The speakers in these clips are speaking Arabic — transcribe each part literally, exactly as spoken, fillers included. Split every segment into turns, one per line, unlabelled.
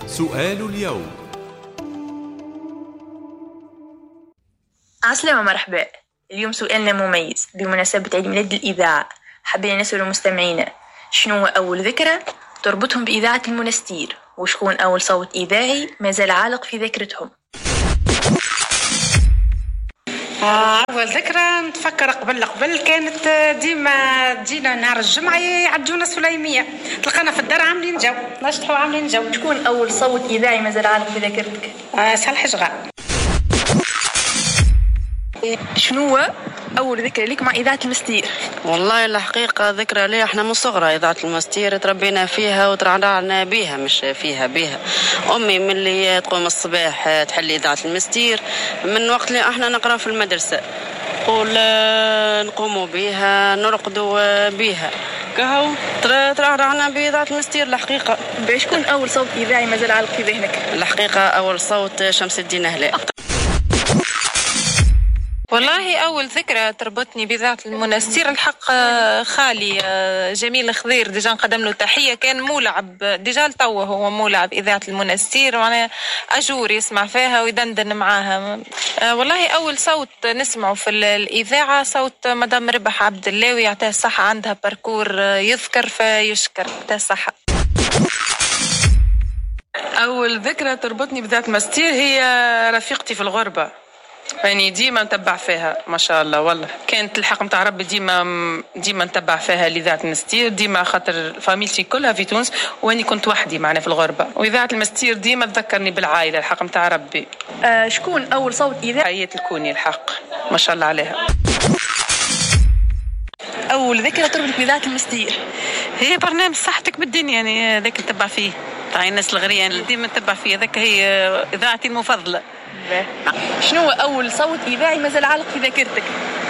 سؤال اليوم.
عسلامة، مرحبا. اليوم سؤالنا مميز بمناسبة عيد ميلاد الإذاعة. حابين نسأل مستمعينا شنو أول ذكرى تربطهم بإذاعة المنستير، وشكون أول صوت إذاعي ما زال عالق في ذاكرتهم.
أول ذكرى نتفكر قبل قبل كانت ديما تجينا نهار الجمعة يعدونا سليمية، تلقانا في الدار عاملين جو نشطحوا عاملين جو.
شكون أول صوت إذاعي ما زال عالق في ذاكرتك؟
آه صالح شغال.
شنو أول ذكرى لك مع إذاعة المستير؟
والله الحقيقة ذكرى لي احنا من صغرى إذاعة المستير تربينا فيها وترعرعنا بيها، مش فيها بيها. أمي من اللي تقوم الصباح تحل إذاعة المستير من وقت اللي احنا نقرأ في المدرسة، قول نقوموا بيها نرقدوا بيها كهو ترعرعنا بإذاعة المستير. الحقيقة
شكون أول صوت إذاعي ما زال عالق في ذهنك؟
الحقيقة أول صوت شمس الدين هلال.
والله أول ذكرى تربطني بإذاعة المنستير الحق خالي جميل خضير، ديجا نقدم له تحية، كان مولعب ديجا لتوه، هو مولعب إذاعة المنستير وانا أجور يسمع فيها ويدندن معاها. والله أول صوت نسمعه في الإذاعة صوت مدام ربح عبد الله، ويعطيها الصحة، عندها باركور يذكر فيشكر، يعطيها الصحة.
أول ذكرى تربطني بذات المستير هي رفيقتي في الغربة، يعني ديما نتبع فيها ما شاء الله، والله كانت الحق متاع ربي ديما ديما نتبع فيها لإذاعة المستير، ديما خاطر فاميلتي كلها في تونس واني كنت وحدي معنا في الغربة، وإذاعة المستير ديما تذكرني بالعائلة الحق متاع ربي.
آه شكون أول صوت إذاعي؟
حياة الكوني الحق ما شاء الله عليها.
أول ذكرى تربط بإذاعة المستير؟
هي برنامج صحتك بالدنيا، يعني ذاك نتبع فيه تاع الناس الغريان اللي ديما نتبع فيه، ذاك هي إذاعتي المفضلة.
شنو أول صوت إذاعي ما زال عالق في ذاكرتك؟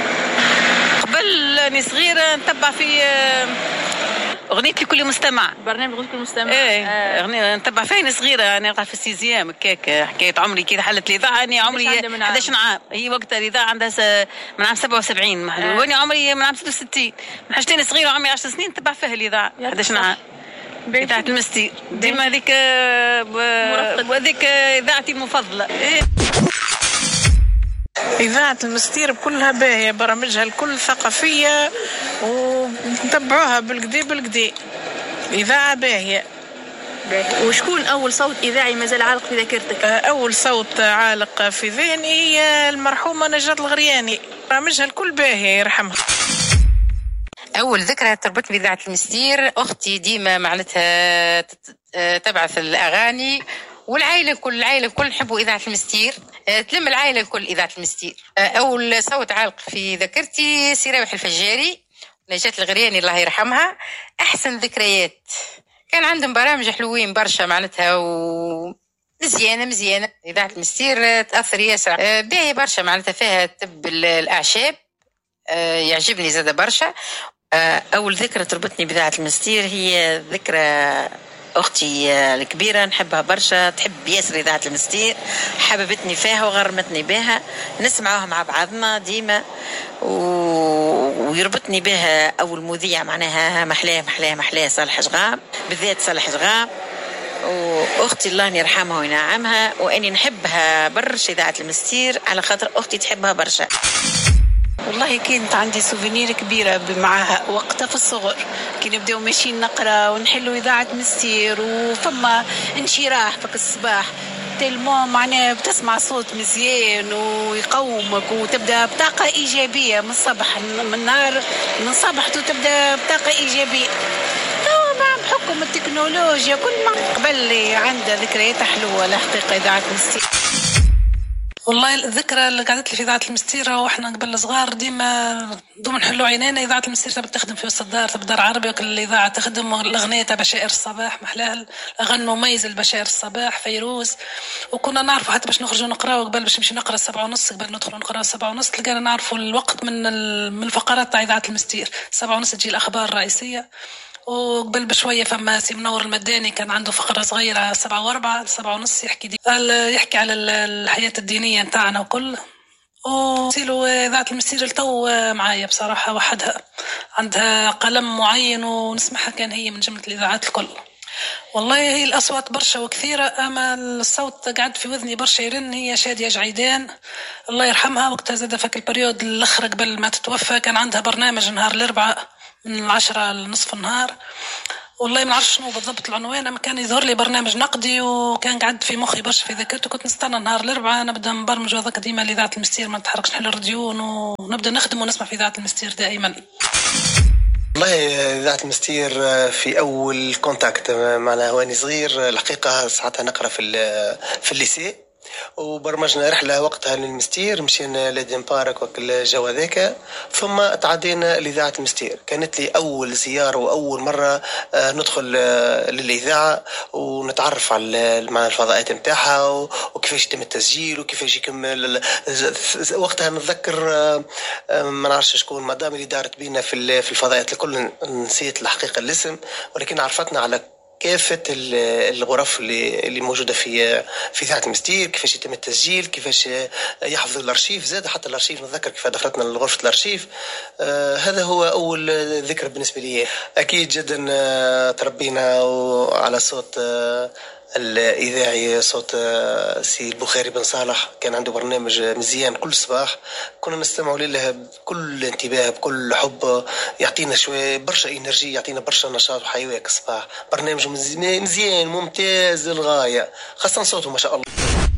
قبل أني صغيرة نتبع في أغنية لكل مستمع،
برنامج لكل مستمع.
إيه آه. أغنية نتبع فيها أنا صغيرة، أنا يعني في السيزيام كيك، حكاية عمري كي حلت الإذاعة أنا عمري إحدى عشر عام، هي وقتها الإذاعة عندها س... من عام سبعة وسبعين محلول، آه. وأنا عمري من عام ستة وستين، من حاجتين صغيرة وعمري عشر سنين نتبع فيها الإذاعة إحدى عشر عام. إذاعة المستير ديما هذيك وهذيك إذاعتي المفضلة. إيه.
إذاعة المستير كلها باهية، برامجها الكل ثقافية ونتبعوها بالقدي بالقدي، إذاعة باهية.
وشكون أول صوت إذاعي ما زال عالق في ذاكرتك؟
أول صوت عالق في ذهني هي المرحومة نجاة الغرياني، برامجها الكل باهية يرحمها.
أول ذكرى تربط بإذاعة المستير، أختي ديما معناتها تبعث الأغاني، والعائلة كل العائلة كل نحبوا إذاعة المستير، تلم العائلة الكل إذاعة المستير. أول صوت عالق في ذاكرتي سراوح الفجاري، نجاة الغرياني الله يرحمها. أحسن ذكريات كان عندهم برامج حلوين برشا معناتها و مزيانة مزيانة. إذاعة المستير تأثر ياسر باهي برشا معناتها، فيها تب الأعشاب يعجبني زادة برشا. أول ذكرى تربطني بإذاعة المستير هي ذكرى أختي الكبيرة، نحبها برشا، تحب ياسر إذاعة المستير، حببتني فيها وغرمتني بها، نسمعوها مع بعضنا ديما و... ويربطني بها أول مذيع معناها محلاه محلاه محلاه صالح شغام، بالذات صالح شغام، وأختي الله يرحمها وينعمها، وأني نحبها برشا إذاعة المستير على خاطر أختي تحبها برشا.
والله كانت عندي سوفينير كبيرة معها وقتها في الصغر، كي نبداو ماشيين نقرا ونحلوا إذاعة مستير، وفما انشراح فك الصباح تلمو معناه بتسمع صوت مزيان ويقومك، وتبدا بطاقة إيجابية من الصبح، من النهار من الصبح تبدا بطاقة إيجابية. مع بحكم التكنولوجيا كل ما قبل عندها ذكريات حلوة الحقيقة إذاعة مستير.
والله الذكرى اللي قعدت لي في إذاعة المستير واحنا قبل صغار ديما دوم نحلوا عينينا، إذاعة المستير تبي تخدم في وسط الدار، تبي دار عربي وكل الإذاعة تخدم، الأغنية تاع بشائر الصباح محلاها، الأغاني مميز البشائر الصباح فيروز، وكنا نعرفوا حتى باش نخرجوا نقراوا قبل باش نمشي نقرا السبعة ونص، قبل ندخلوا نقرا السبعة ونص تلقانا نعرفوا الوقت من من الفقرات تاع إذاعة المستير، السبعة ونص تجي الأخبار الرئيسية، وقبل بشويه فما سي منور المداني كان عنده فقره صغيره سبعة واربعة سبعة ونص يحكي دي يحكي على الحياه الدينيه نتاعنا وكل. وسيلو إذاعة المستير التو معايا بصراحة وحدها، عندها قلم معين ونسمعها، كان هي من جملة الإذاعات الكل. والله هي الأصوات برشا وكثيرة، أما الصوت قاعد في وذني برشا يرن هي شادية جعيدان الله يرحمها. وقتها زاد فك البريود الأخر قبل ما تتوفى كان عندها برنامج نهار الأربعاء من العشرة لنصف النهار، والله ما نعرفش شنو بالضبط العنوان، اما كان يظهر لي برنامج نقدي وكان قاعد في مخي برشا في ذاكرته. كنت نستنى نهار الأربعاء نبدا نبرمج وذاك ديما لإذاعة المستير، ما نتحركش نحل الراديون ونبدا نخدم ونسمع في إذاعة المستير دائما.
والله إذاعة المستير في أول كونتاكت معنا واني صغير الحقيقة ساعتها نقرأ في في الليسي، وبرمجنا رحلة وقتها للمستير، مشينا لدين بارك وكل الجو ذاك، ثم تعدينا لإذاعة المستير. كانت لي أول زيارة وأول مرة ندخل للإذاعة ونتعرف على مع الفضاءات متاعها وكيفاش يتم التسجيل وكيفاش يكمل. وقتها نتذكر ما نعرفش شكون مدام اللي دارت بينا في في الفضاءات الكل، نسيت الحقيقة الاسم، ولكن عرفتنا على كافة الغرف اللي اللي موجودة في في إذاعة المستير، كيفاش يتم التسجيل، كيفاش يحفظوا الأرشيف، زاد حتى الأرشيف نتذكر كيف دخلتنا لغرفة الأرشيف. آه هذا هو أول ذكر بالنسبة لي. أكيد جدا آه تربينا على صوت آه الإذاعي، صوت سي البخاري بن صالح، كان عنده برنامج مزيان كل صباح كنا نستمعوا له بكل انتباه بكل حب، يعطينا شوية برشا إنرجية، يعطينا برشا نشاط وحيوية الصباح. برنامج مزيان ممتاز للغاية، خاصة صوته ما شاء الله.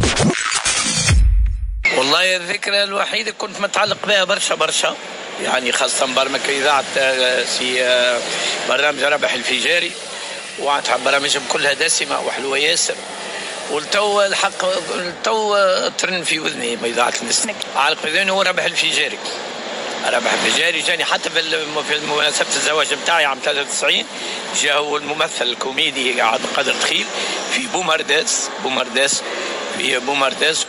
والله الذكرى الوحيدة كنت متعلق بها برشا برشا، يعني خاصة برمك إذاعة سي برنامج ربح الفجاري، وعنتها برامجهم كلها دسمة وحلوة ياسر، والتو الحق التو ترن في وذني بإذاعة المستير على القذون. هو ربح الفجاري، ربح الفجاري جاني حتى في مناسبة الزواج بتاعي عام ثلاثة وتسعين، جاء هو الممثل الكوميدي عبد القادر تخيل في بومرداس بومرداس في بومرداس.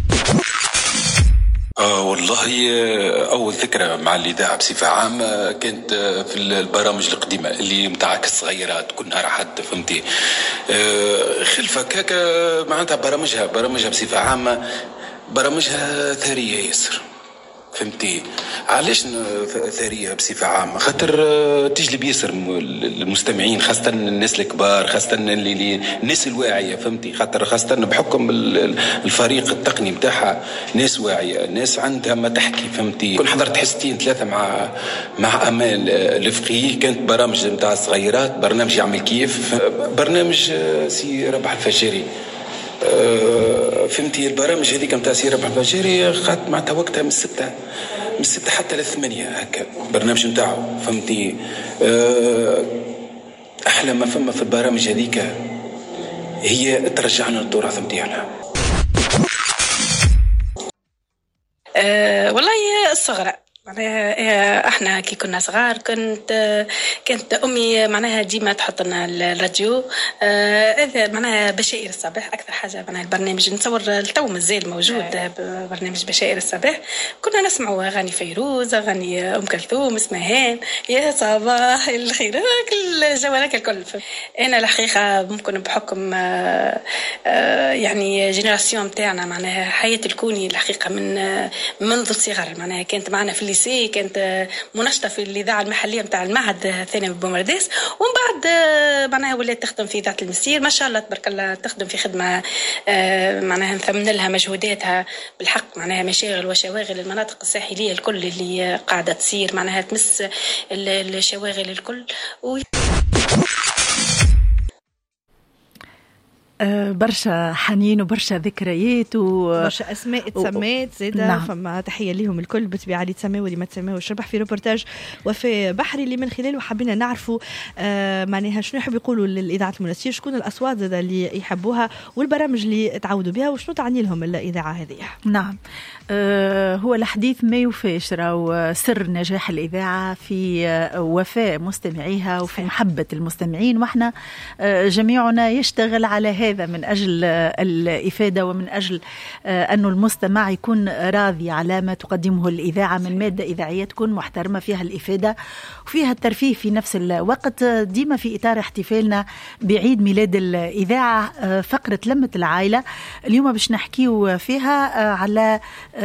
آه والله أول ذكرى مع الإذاعة بصفة عامة كانت في البرامج القديمة اللي متاعك الصغيرات كل نهار حد فهمتي. آه خلفة كاكا معناتها برامجها برامجها بصفة عامة برامجها ثرية ياسر فهمتي. علاش ثرية بصفة عامة؟ خاطر تجلب ياسر المستمعين، خاصة الناس الكبار، خاصة اللي الناس الواعية فهمتي، خاطر خاصة بحكم الفريق التقني بتاعها ناس واعية، ناس عندها ما تحكي فهمتي. كل حضرت حصتين ثلاثة مع مع أمال الفقيه، كانت برامج متاع الصغيرات، برنامج يعمل كيف، برنامج سي ربح الفجاري. أه فهمتي البرامج هذيك متاع سي ربح الفجاري خاطر معناتها وقتها من الستة من الستة حتى للثمانية هكا برنامج متاعه فهمتي. أه أحلى ما فما في البرامج هذيك هي ترجعنا للتراث متاعنا.
أه والله الصغرى معناها احنا كي كنا صغار كنت كانت امي معناها ديما تحط لنا الراديو هذا اه معناها بشائر الصباح اكثر حاجه، معناها البرنامج نتصور التو مازال موجود برنامج بشائر الصباح، كنا نسمعوا اغاني فيروز، اغاني ام كلثوم، اسمهان، يا صباح الخير، كل الجوالات الكل. انا الحقيقه ممكن بحكم اه اه يعني جينيراسيون نتاعنا معناها حياه الكوني الحقيقه من منذ الصغر، معناها كانت معنا في الليسي، كانت منشطة في الإذاعة المحلية متاع المعهد الثانوي بومرداس، ومن بعد معناها ولات تخدم في إذاعة المستير ما شاء الله تبارك الله، تخدم في خدمة معناها نثمن لها مجهوداتها بالحق، معناها مشاغل وشواغل المناطق الساحلية الكل اللي قاعدة تصير معناها تمس الشواغل الكل و...
برشا حنين وبرشا ذكريات
وبرشا اسماء تسميت زيدا. نعم. فما تحيه لهم الكل بالطبيعه اللي تسموا واللي ما تسموش. ربح في روبورتاج وفي بحري اللي من خلاله حبينا نعرفوا آه معناها شنو يحب يقولوا للاذاعه المنستير، شكون الاصوات زيدا اللي يحبوها والبرامج اللي تعودوا بها وشنو تعني لهم الاذاعه هذه.
نعم آه هو الحديث ما يوفاش، راهو سر نجاح الاذاعه في آه وفاء مستمعيها وفي محبه المستمعين، واحنا آه جميعنا يشتغل على هذا هذا من أجل الإفادة ومن أجل أن المستمع يكون راضي على ما تقدمه الإذاعة من مادة إذاعية تكون محترمة فيها الإفادة وفيها الترفيه في نفس الوقت. ديما في إطار احتفالنا بعيد ميلاد الإذاعة فقرة لمة العائلة اليوم باش نحكيو فيها على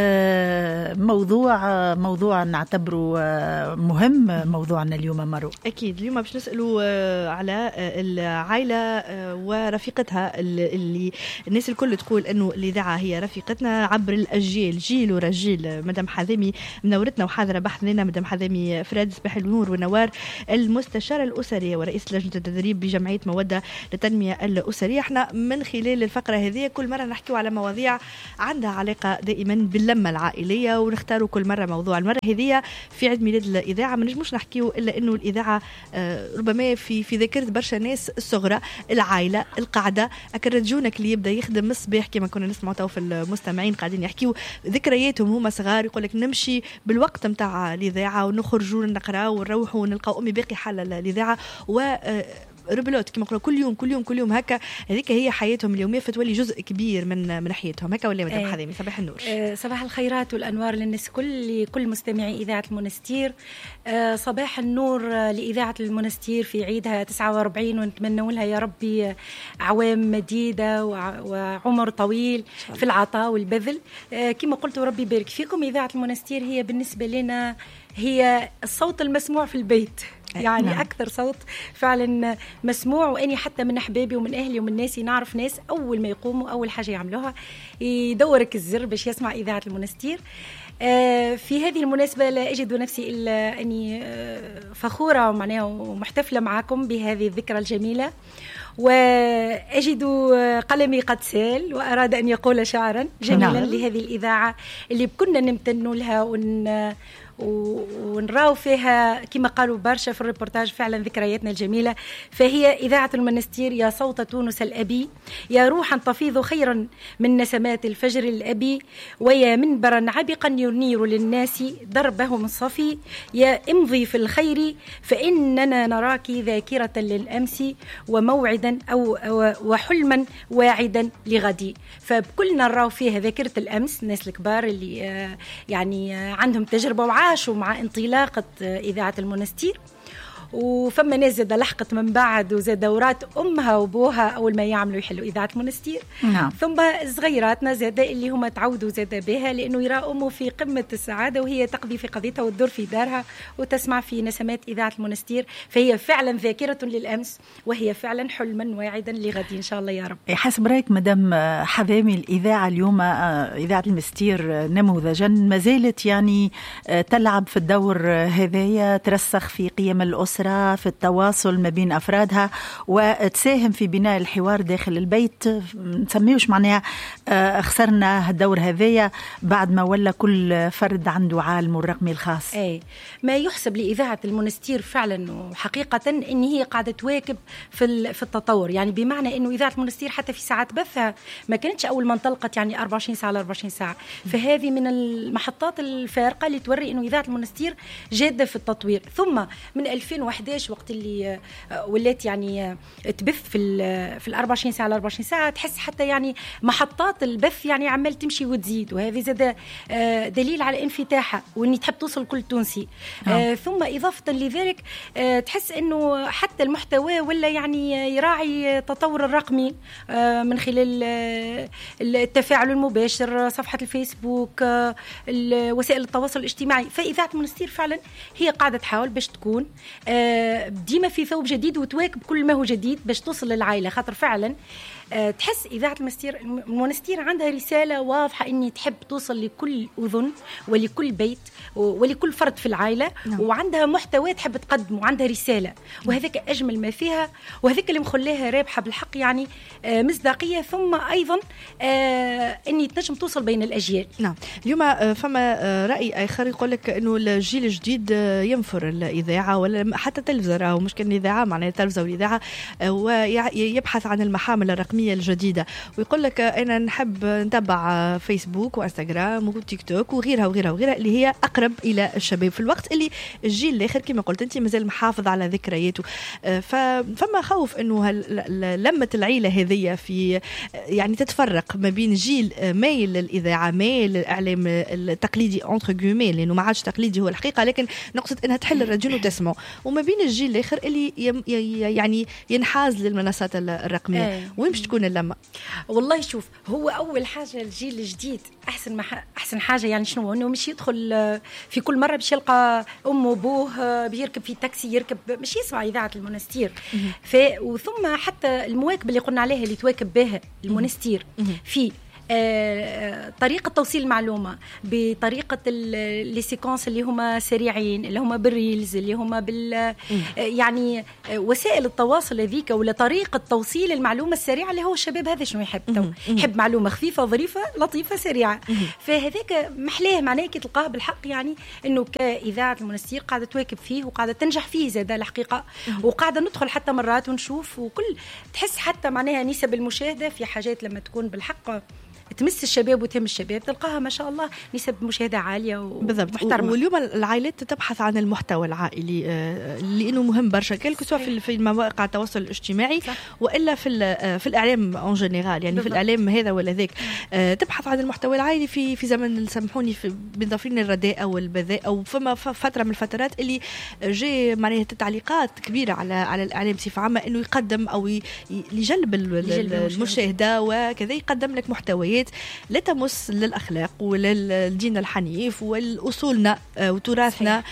موضوع موضوع نعتبره مهم. موضوعنا اليوم مرو
أكيد اليوم باش نسألوا على العائلة ورفيقتها اللي الناس الكل تقول أنه الإذاعة هي رفيقتنا عبر الأجيال جيل ورا جيل. مدام حذامي منورتنا وحاضرة بحث لنا. مدام حذامي فراد صباح النور ونوار المستشارة الأسرية ورئيس لجنة التدريب بجمعية مودة للتنمية الأسرية. احنا من خلال الفقرة هذه كل مرة نحكيو على مواضيع عندها علاقة دائما باللمة العائلية ونختاروا كل مرة موضوع. المرة هذه في عيد ميلاد الإذاعة ما نجموش نحكيو إلا أنه الإذاعة ربما في في ذاكرة برشا ناس الصغرى العائلة القاعدة أكرجونك اللي يبدأ يخدم الصباح كما كنا نسمعوا تو في المستمعين قاعدين يحكيو ذكرياتهم هما صغار. يقول لك نمشي بالوقت متاع الإذاعة ونخرجوا نقرأ ونروحوا ونلقاو أمي باقي حالة الإذاعة و ربلوت كما نقولوا كل يوم كل يوم كل يوم هكا. هذيك هي حياتهم اليوميه فتولي جزء كبير من من حياتهم هكا. ولا مدام حذامي صباح النور.
آه صباح الخيرات والانوار للناس كل كل مستمعي اذاعه المنستير. آه صباح النور لاذاعه المنستير في عيدها تسعة وأربعين ونتمنى لها يا ربي اعوام مديده وعمر طويل في العطاء والبذل. آه كما قلت ربي يبارك فيكم. اذاعه المنستير هي بالنسبه لنا هي الصوت المسموع في البيت يعني نعم. أكثر صوت فعلا مسموع. وأني حتى من أحبابي ومن أهلي ومن ناسي نعرف ناس أول ما يقوموا أول حاجة يعملوها يدورك الزر باش يسمع إذاعة المنستير. آه في هذه المناسبة لا أجد نفسي إلا أني آه فخورة معناها ومحتفلة معكم بهذه الذكرى الجميلة. وأجد قلمي قد سال وأراد أن يقول شعرا جميلا نعم. لهذه الإذاعة اللي كنا نمتن لها ون ونراو فيها كما قالوا برشا في الريبورتاج فعلا ذكرياتنا الجميلة. فهي إذاعة المنستير يا صوت تونس الأبي يا روحا تفيض خيرا من نسمات الفجر الأبي ويا منبرا عبقا ينير للناس دربهم الصفي يا امضي في الخير فإننا نراك ذاكرة للأمس وموعدا أو وحلما واعدا لغدي. فبكلنا نراو فيها ذاكرة الأمس الناس الكبار اللي يعني عندهم تجربة وعاشوا مع انطلاقة إذاعة المنستير. وفما ناس زاد لحقت من بعد وزاد دورات أمها وبوها أول ما يعملوا يحلوا إذاعة المنستير نعم. ثم صغيراتنا زاد اللي هم تعودوا زاد بها لأنه يرى أمه في قمة السعادة وهي تقضي في قضيتها وتدور في دارها وتسمع في نسمات إذاعة المنستير. فهي فعلا ذاكرة للأمس وهي فعلا حلما واعدا لغد إن شاء الله يا رب.
حسب رأيك مدام حذامي الإذاعة اليوم إذاعة المنستير نموذجا ما زالت يعني تلعب في الدور هذايا ترسخ في قيم الأسرة في التواصل ما بين أفرادها وتساهم في بناء الحوار داخل البيت. نسميوش معناها خسرنا الدور هذايا بعد ما ولا كل فرد عنده عالمه الرقمي الخاص.
أي ما يحسب لإذاعة المنستير فعلا وحقيقة إن هي قاعدة تواكب في في التطور. يعني بمعنى إنه إذاعة المنستير حتى في ساعات بثها ما كانتش أول ما انطلقت يعني أربعة وعشرين ساعة على أربعة وعشرين ساعة. فهذه من المحطات الفارقة اللي توري إنه إذاعة المنستير جادة في التطوير. ثم من ألفين وأحد عشر وقت اللي ولات يعني تبث في ال في الأربعة وعشرين ساعة على أربعة وعشرين ساعة تحس حتى يعني محطات البث يعني عمال تمشي وتزيد. وهذه زاد دليل على انفتاحها وإني تحب توصل كل تونسي. آه ثم إضافة لذلك آه تحس إنه حتى المحتوى ولا يعني يراعي التطور الرقمي آه من خلال آه التفاعل المباشر صفحة الفيسبوك آه وسائل التواصل الاجتماعي. فإذاعة المنستير فعلا هي قاعدة تحاول باش تكون آه ديما في ثوب جديد وتواكب كل ما هو جديد باش توصل للعائلة. خاطر فعلا أه تحس إذاعة المنستير المنستير عندها رسالة واضحة إني تحب توصل لكل أذن ولكل بيت ولكل فرد في العائلة نعم. وعندها محتوى تحب تقدمه وعندها رسالة وهذاك أجمل ما فيها وهذاك اللي مخليها رابحة بالحق يعني أه مصداقية. ثم أيضا أه إني تنجم توصل بين الأجيال.
نعم اليوم فما رأي آخر يقول لك إنه الجيل الجديد ينفر الإذاعة ولا حتى تلفزة راهو مش كان الاذاعه معناها التلفزه والاذاعه، ويبحث عن المحامل الرقميه الجديده ويقول لك انا نحب نتبع فيسبوك وانستغرام وتيك توك وغيرها وغيرها وغيرها اللي هي اقرب الى الشباب في الوقت اللي الجيل الاخر كما قلت انت مازال محافظ على ذكرياته. فما خوف انه لمه العيله هذه في يعني تتفرق ما بين جيل مايل للاذاعه مايل للاعلام التقليدي اونتر غومي لانه ما عادش تقليدي هو الحقيقه، لكن نقصد انها تحل الراديو وتسمعه، وما بين الجيل الاخر اللي يعني ينحاز للمنصات الرقميه. أيه. وين باش تكون اللمه؟
والله شوف، هو اول حاجه الجيل الجديد احسن ما احسن حاجه يعني شنو انه مش يدخل في كل مره باش يلقى امه وابوه بيركب في تاكسي يركب مش يسمع اذاعه المنستير. ف وثم حتى المواكب اللي قلنا عليها اللي تواكب بها المنستير في آه، طريقة توصيل المعلومة بطريقة اللي سيكونس اللي هما سريعين اللي هما بالريلز اللي هما بال آه يعني آه وسائل التواصل هذيك ولا طريقة توصيل المعلومة السريعة اللي هو الشباب هذا شنو يحب يحب معلومة خفيفة ظريفة لطيفة سريعة. فهذاك محلاه معناه كي تلقاه بالحق يعني انه كإذاعة المنستير قاعدة تواكب فيه وقاعدة تنجح فيه زاد الحقيقة، وقاعدة ندخل حتى مرات ونشوف وكل تحس حتى معناها نسب المشاهدة في حاجات لما تكون بالحق تمس الشباب وتهم الشباب تلقاها ما شاء الله نسب مشاهدة عالية ومحترمة.
واليوم العائلات تبحث عن المحتوى العائلي لأنه مهم برشا كلك سواء في في مواقع التواصل الاجتماعي صح. وإلا في في الإعلام أون جينيرال يعني بالضبط. في الإعلام هذا ولا ذاك تبحث عن المحتوى العائلي في في زمن سامحوني بنضافين الرداء أو البذاء أو فما فترة من الفترات اللي جاء معناها تعليقات كبيرة على على الإعلام بصفة عامة إنه يقدم أو يجلب المشاهدة وكذا يقدم لك محتويات لا تمس للأخلاق وللدين الحنيف والأصولنا وتراثنا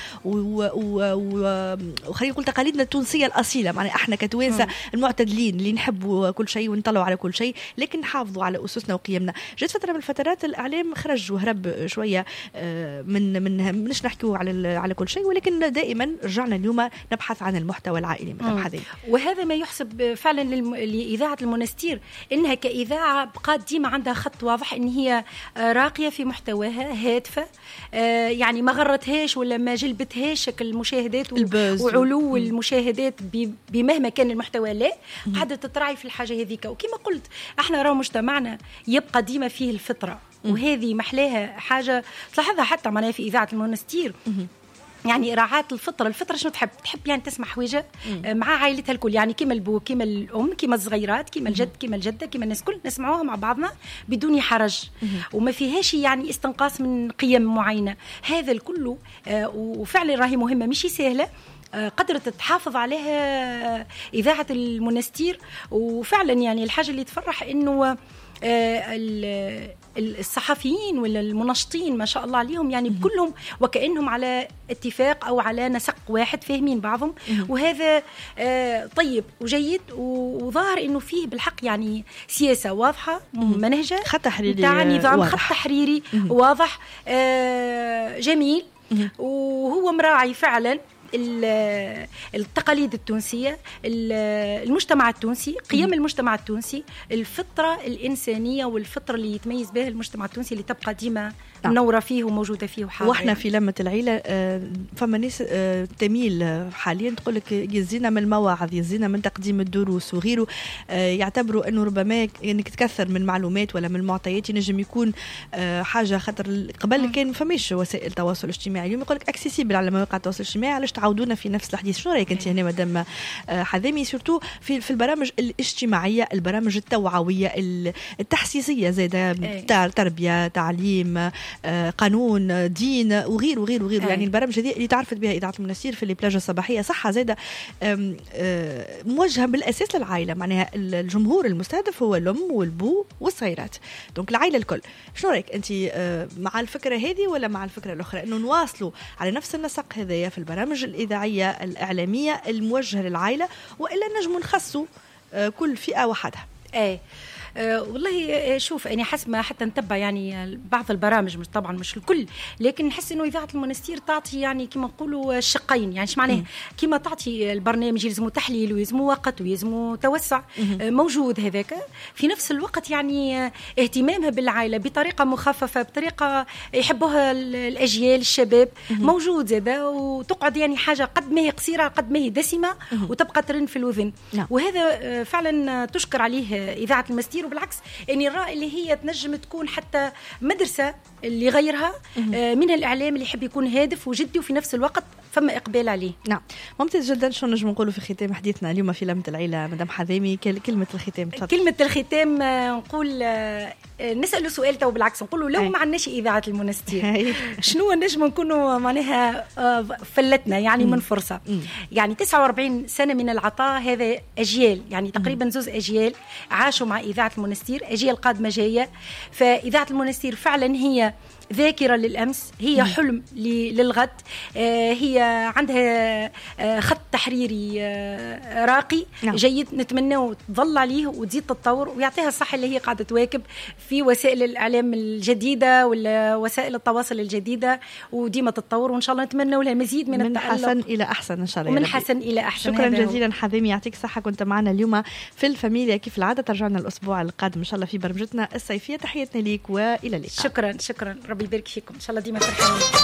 وخلينا نقول تقاليدنا التونسية الأصيلة، معناها احنا كتوانسة المعتدلين اللي نحبوا كل شيء ونطلعوا على كل شيء لكن نحافظوا على أسسنا وقيمنا. جت فترة من الفترات الإعلام خرج وهرب شوية من من مش نحكيوا على على كل شيء، ولكن دائما رجعنا اليوم نبحث عن المحتوى العائلي من
وهذا ما يحسب فعلا لإذاعة المنستير إنها كإذاعة بقات ديما عندها خط واضح ان هي راقيه في محتواها هادفه، يعني ما غرتهاش ولا ما جلبتهاش شكل المشاهدات وعلو المشاهدات بمهما كان المحتوى لا قاعده تتراعي في الحاجه هذيك. وكما قلت احنا راه مجتمعنا يبقى ديما فيه الفطره وهذه محلاها حاجه تلاحظها حتى معناها في اذاعه المنستير يعني إراعاة الفطرة. الفطرة شنو تحب؟ تحب يعني تسمع حويجة مع عائلتها الكل، يعني كيما البو كيما الأم كيما الصغيرات كيما الجد كيما الجدة كيما الناس كل نسمعوها مع بعضنا بدون حرج وما فيهاش يعني استنقاص من قيم معينة. هذا الكل وفعلا راهي مهمة مش سهلة قدرت تحافظ عليها إذاعة المنستير. وفعلا يعني الحاجة اللي تفرح إنه الصحفيين ولا المنشطين ما شاء الله عليهم يعني كلهم وكأنهم على اتفاق أو على نسق واحد فاهمين بعضهم، وهذا طيب وجيد وظاهر إنه فيه بالحق يعني سياسة واضحة منهجة
خط تحريري
تاع نظام خط تحريري واضح جميل وهو مراعي فعلا التقاليد التونسية المجتمع التونسي قيم المجتمع التونسي الفطرة الإنسانية والفطرة اللي يتميز بها المجتمع التونسي اللي تبقى ديما منورة فيه وموجودة فيه وحاضرة.
واحنا يعني. في لمة العيلة فما ناس تميل حاليا تقول لك يزينا من المواعظ يزينا من تقديم الدروس وغيره، يعتبروا انه ربما انك تكثر من معلومات ولا من المعطيات ينجم يكون حاجة خطر. قبل كان فماش وسائل تواصل اجتماعي، اليوم يقول لك اكسيسيبل على مواقع التواصل الاجتماعي، علاش تعودونا في نفس الحديث؟ شنو رايك انت هنا مدام حذامي سورتو في في البرامج الاجتماعية البرامج التوعوية التحسيسية زاده تربية تعليم قانون دين وغير وغير وغير يعني البرامج هذه اللي تعرفت بها إذاعة المنستير في البلاجة الصباحية صحة زاده موجهة بالأساس للعائلة، معناها الجمهور المستهدف هو الأم والبو والصغيرات دونك العائلة الكل. شنو رأيك أنت مع الفكرة هذه ولا مع الفكرة الأخرى إنه نواصلوا على نفس النسق هذايا في البرامج الإذاعية الإعلامية الموجهة للعائلة وإلا نجم نخصوا كل فئة وحدها؟
ايه أه والله شوف أنا حسب ما حتى نتبع يعني بعض البرامج مش طبعا مش الكل، لكن نحس إنه إذاعة المنستير تعطي يعني كما نقولوا الشقين، يعني معناه كما تعطي البرنامج يلزمه تحليل ويلزمه وقت ويلزمه توسع أه موجود هذاك، في نفس الوقت يعني اهتمامها بالعائلة بطريقة مخففة بطريقة يحبوها الأجيال الشباب موجود هذا، وتقعد يعني حاجة قد ما هي قصيرة قد ما هي دسمة وتبقى ترن في الوذن. نعم. وهذا فعلا تشكر عليه إذاعة المنستير، وبالعكس اني الرأي اللي هي تنجم تكون حتى مدرسة اللي غيرها من الإعلام اللي يحب يكون هادف وجدي وفي نفس الوقت فما إقبال عليه.
نعم ممتاز جدا. شو نجم نقولوا في ختام حديثنا اليوم في لمة العيلة مدام حذامي؟ كلمة الختام تفضل.
كلمة الختام نقول نسأله سؤال تو بالعكس نقوله لو ما عندناش إذاعة المنستير شنو نجم نكونوا معناها فلتنا يعني من فرصة. يعني تسعة وأربعين سنة من العطاء، هذا أجيال يعني تقريبا زوز أجيال عاشوا مع إذاعة المنستير، أجيال قادمة جاية. فإذاعة المنستير فعلا هي ذاكرة للأمس، هي حلم للغد، هي عندها خط تحريري راقي جيد نتمنى تظل عليه وتزيد تتطور ويعطيها الصحة اللي هي قاعدة تواكب في وسائل الإعلام الجديدة ووسائل التواصل الجديدة وديما تتطور، وإن شاء الله نتمنى لها مزيد من, من
حسن إلى أحسن إن شاء الله.
ومن حسن إلى أحسن.
شكرا جزيلا حذامي، يعطيك الصحة. كنت معنا اليوم في الفاميليا كيف العادة، ترجعنا الأسبوع القادم إن شاء الله في برمجتنا الصيفية. تحياتنا ليك وإلى اللقاء.
شكرا شكرا، ربي يبارك فيكم، إن شاء الله ديما فرحانين.